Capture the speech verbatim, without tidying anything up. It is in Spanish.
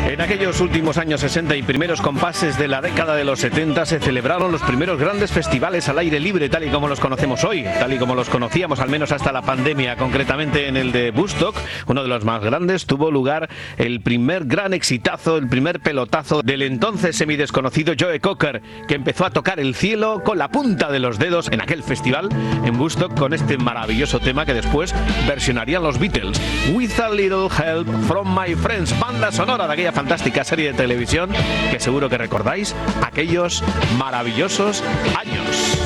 En aquellos últimos años sesenta y primeros compases de la década de los setenta se celebraron los primeros grandes festivales al aire libre, tal y como los conocemos hoy, tal y como los conocíamos al menos hasta la pandemia. Concretamente en el de Woodstock, uno de los más grandes, tuvo lugar el primer gran exitazo, el primer pelotazo del entonces semidesconocido Joe Cocker, que empezó a tocar el cielo con la punta de los dedos en aquel festival en Woodstock con este maravilloso tema que después versionarían los Beatles, With a Little Help from My Friends, banda sonora de aquella fantástica serie de televisión que seguro que recordáis aquellos maravillosos años.